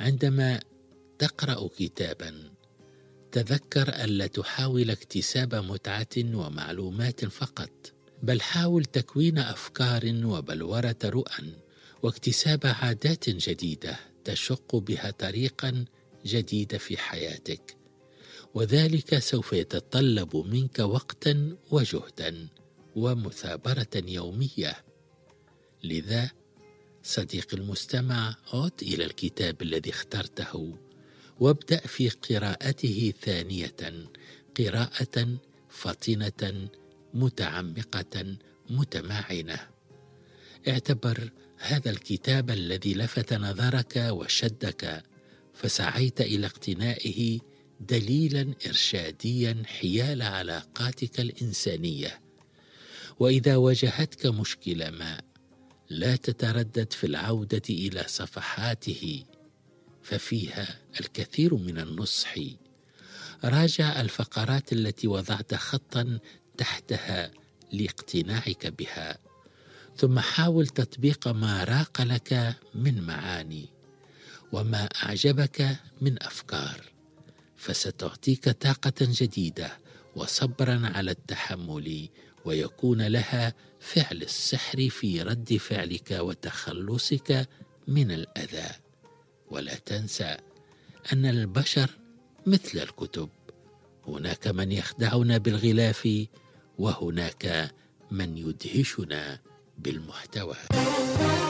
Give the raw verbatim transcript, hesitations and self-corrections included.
عندما تقرأ كتابا تذكر ألا تحاول اكتساب متعة ومعلومات فقط، بل حاول تكوين أفكار وبلورة رؤى واكتساب عادات جديدة تشق بها طريقا جديد في حياتك، وذلك سوف يتطلب منك وقتا وجهدا ومثابرة يومية. لذا صديقي المستمع، عد إلى الكتاب الذي اخترته وابدأ في قراءته ثانية، قراءة فطنة متعمقة متمعنة. اعتبر هذا الكتاب الذي لفت نظرك وشدك فسعيت إلى اقتنائه دليلا إرشاديا حيال علاقاتك الإنسانية. وإذا واجهتك مشكلة ما لا تتردد في العودة إلى صفحاته، ففيها الكثير من النصح. راجع الفقرات التي وضعت خطا تحتها لاقتناعك بها، ثم حاول تطبيق ما راق لك من معاني وما أعجبك من أفكار، فستعطيك طاقة جديدة وصبرا على التحمل، ويكون لها فعل السحر في رد فعلك وتخلصك من الأذى. ولا تنسى أن البشر مثل الكتب، هناك من يخدعنا بالغلاف وهناك من يدهشنا بالمحتوى.